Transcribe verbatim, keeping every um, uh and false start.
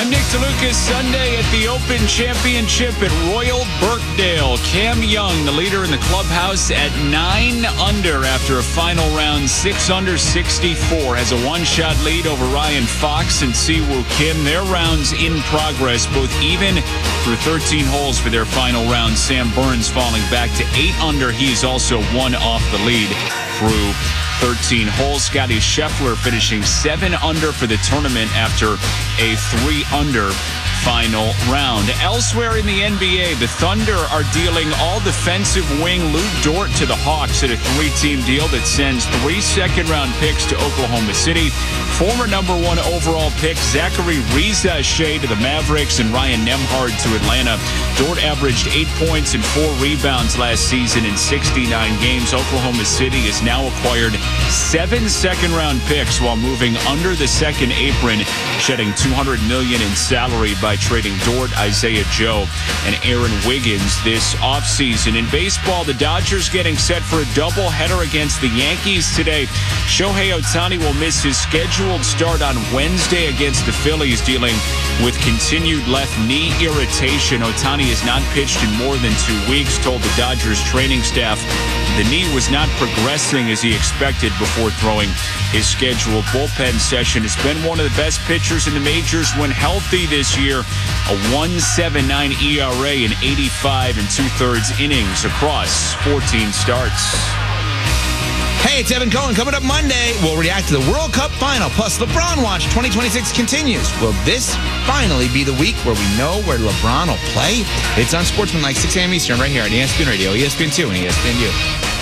I'm Nick DeLucas. Sunday at the Open Championship at Royal Birkdale. Cam Young, the leader in the clubhouse, at nine under after a final round, six under sixty-four. Has a one-shot lead over Ryan Fox and Siwoo Kim. Their rounds in progress, both even through thirteen holes for their final round. Sam Burns falling back to eight under. He is also one off the lead through thirteen holes. Scotty Scheffler finishing seven under for the tournament after a three under final round. Elsewhere in the N B A, the Thunder are dealing all defensive wing Lou Dort to the Hawks at a three-team deal that sends three second-round picks to Oklahoma City. Former number one overall pick Zachary Riza-Shea to the Mavericks and Ryan Nembhard to Atlanta. Dort averaged eight points and four rebounds last season in sixty-nine games. Oklahoma City has now acquired seven second-round picks while moving under the second apron, shedding two hundred million dollars in salary by trading Dort, Isaiah Joe, and Aaron Wiggins this offseason. In baseball, the Dodgers getting set for a doubleheader against the Yankees today. Shohei Ohtani will miss his scheduled start on Wednesday against the Phillies, dealing with continued left knee irritation. Ohtani has not pitched in more than two weeks, told the Dodgers training staff the knee was not progressing as he expected before throwing his scheduled bullpen session. Has been one of the best pitchers in the majors when healthy this year. A one point seven nine E R A in eighty-five and two-thirds innings across fourteen starts. Hey, it's Evan Cohen. Coming up Monday, we'll react to the World Cup final. Plus, LeBron Watch twenty twenty-six continues. Will this finally be the week where we know where LeBron will play? It's on Sportsman like six a.m. Eastern right here on E S P N Radio, E S P N two, and E S P N U.